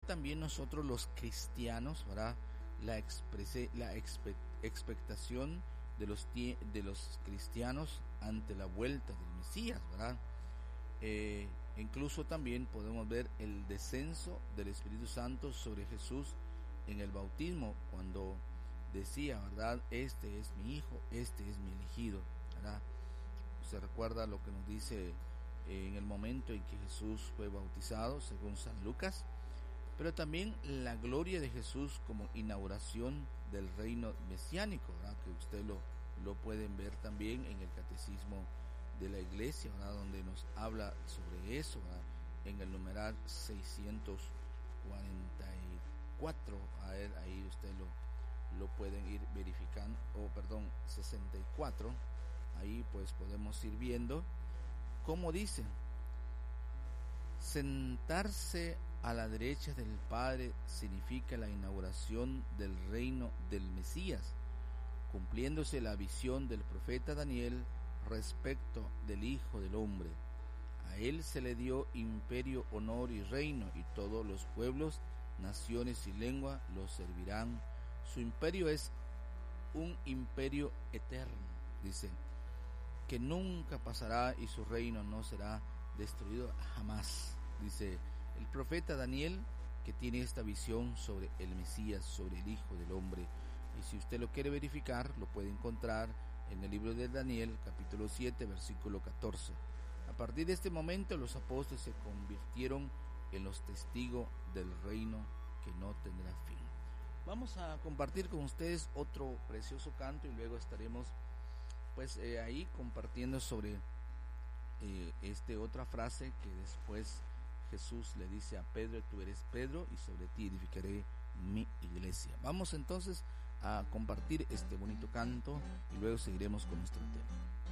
también nosotros los cristianos, ¿verdad? La expectación de los cristianos ante la vuelta del Mesías, ¿verdad? Incluso también podemos ver el descenso del Espíritu Santo sobre Jesús en el bautismo, cuando decía, ¿verdad? Este es mi hijo, este es mi elegido, ¿verdad? Se recuerda lo que nos dice en el momento en que Jesús fue bautizado, según San Lucas, pero también la gloria de Jesús como inauguración del reino mesiánico, ¿verdad? Que usted lo pueden ver también en el catecismo de la iglesia, ¿verdad? Donde nos habla sobre eso, ¿verdad? En el numeral 644, a ver, ahí usted lo pueden ir verificando, 64, ahí pues podemos ir viendo cómo dice: sentarse a la derecha del Padre significa la inauguración del reino del Mesías, cumpliéndose la visión del profeta Daniel respecto del Hijo del Hombre. A él se le dio imperio, honor y reino, y todos los pueblos, naciones y lengua lo servirán. Su imperio es un imperio eterno, dice, que nunca pasará, y su reino no será destruido jamás. Dice el profeta Daniel, que tiene esta visión sobre el Mesías, sobre el Hijo del Hombre. Y si usted lo quiere verificar, lo puede encontrar en el libro de Daniel, capítulo 7, versículo 14. A partir de este momento, los apóstoles se convirtieron en los testigos del reino que no tendrá fin. Vamos a compartir con ustedes otro precioso canto, y luego estaremos ahí compartiendo sobre otra frase que después Jesús le dice a Pedro: tú eres Pedro, y sobre ti edificaré mi iglesia. Vamos entonces a compartir este bonito canto y luego seguiremos con nuestro tema.